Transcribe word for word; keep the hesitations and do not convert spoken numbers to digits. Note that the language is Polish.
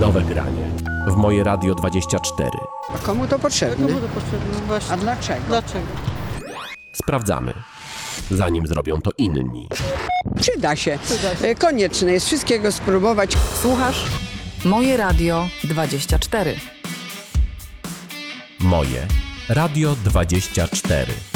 Nowe granie w Moje Radio dwadzieścia cztery. A komu to potrzebne? Komu to potrzebne? Właśnie. A dlaczego? Dlaczego? Sprawdzamy, zanim zrobią to inni. Przyda się. Przyda się. E, Konieczne jest wszystkiego spróbować. Słuchasz Moje Radio dwadzieścia cztery. Moje Radio dwadzieścia cztery.